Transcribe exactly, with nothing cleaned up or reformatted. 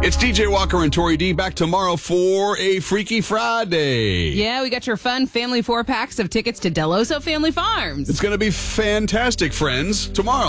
It's D J Walker and Tori D back tomorrow for a Freaky Friday. Yeah, we got your fun family four packs of tickets to Del Oso Family Farms. It's going to be fantastic, friends. Tomorrow.